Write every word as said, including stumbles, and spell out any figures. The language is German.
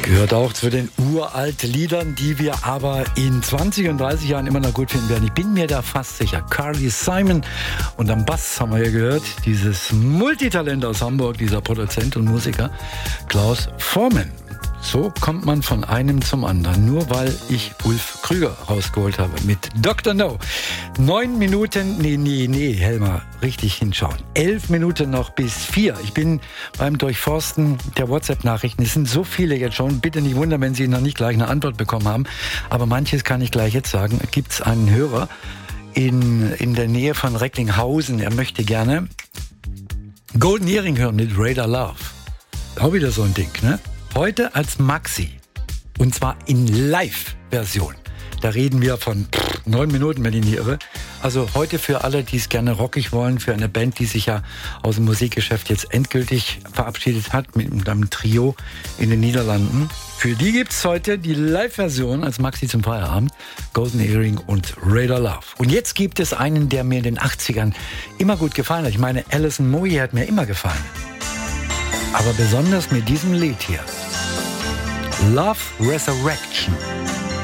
Gehört auch zu den uralten Liedern, die wir aber in zwanzig und dreißig Jahren immer noch gut finden werden. Ich bin mir da fast sicher. Carly Simon und am Bass haben wir ja gehört, dieses Multitalent aus Hamburg, dieser Produzent und Musiker Klaus Voormann. So kommt man von einem zum anderen, nur weil ich Ulf Krüger rausgeholt habe mit Doktor No. Neun Minuten, nee, nee, nee, Helmer, richtig hinschauen. Elf Minuten noch bis vier. Ich bin beim Durchforsten der WhatsApp-Nachrichten. Es sind so viele jetzt schon. Bitte nicht wundern, wenn Sie noch nicht gleich eine Antwort bekommen haben. Aber manches kann ich gleich jetzt sagen. Gibt es einen Hörer in, in der Nähe von Recklinghausen. Er möchte gerne Golden Earring hören mit Radar Love. Auch wieder so ein Ding, ne? Heute als Maxi. Und zwar in Live-Version. Da reden wir von pff, neun Minuten, wenn ich nicht irre. Also heute für alle, die es gerne rockig wollen, für eine Band, die sich ja aus dem Musikgeschäft jetzt endgültig verabschiedet hat, mit einem Trio in den Niederlanden. Für die gibt's heute die Live-Version als Maxi zum Feierabend. Golden Earring und Radar Love. Und jetzt gibt es einen, der mir in den achtzigern immer gut gefallen hat. Ich meine, Alison Moyet hat mir immer gefallen. Aber besonders mit diesem Lied hier. Love Resurrection.